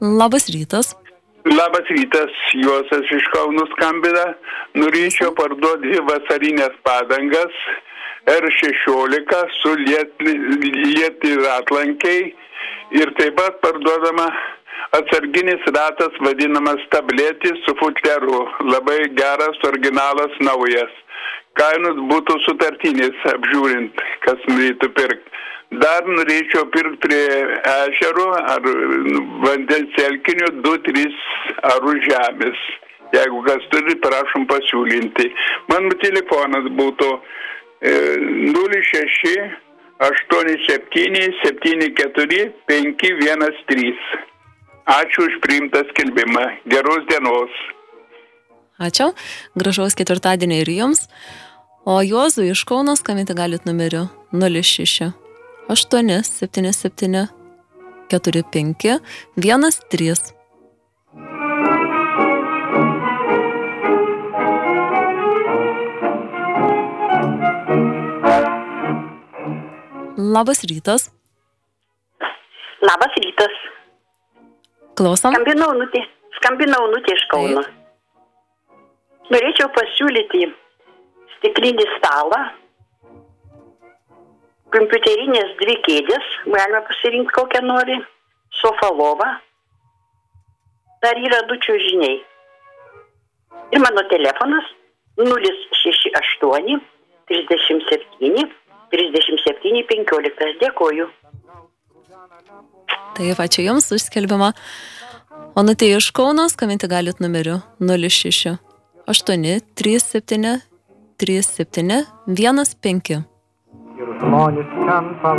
Labas rytas. Labas rytas, Juozas iš Kauno skambina. Norėčiau parduoti 2 vasarinės padangas R16 su lieti ratlankiai ir taip pat parduodama atsarginis ratas vadinamas tabletis su futleru. Labai geras, originalas, naujas. Kainos būtų sutartinės apžiūrint, kas norėtų pirkti. Dar norėčiau pirkti prie ežero ar vandens telkinio 2-3 arų žemės. Jeigu kas turi, prašom pasiūlinti. Mano telefonas būtų 06 87 74 513. Ačiū už priimtą skelbimą. Geros dienos. Ačiū. Gražaus ketvirtadienio ir jums. O Juozui iš Kauno skambinti galit numeriu 06 877 45 13. Labas rytas. Labas rytas. Klausom. Skambinau Onutė iš Kauno. Norėčiau pasiūlyti stiklinį stalą, kompiuterinės 2 kėdės, galima pasirinkti kokią nori, sofa lova, dar yra 2 čiužiniai. Ir mano telefonas 068 37 37 15. Dėkoju. Taip, ačiū Jums už skelbimą. Onutė iš Kauno skambinti galit numeriu 06 837 37 15.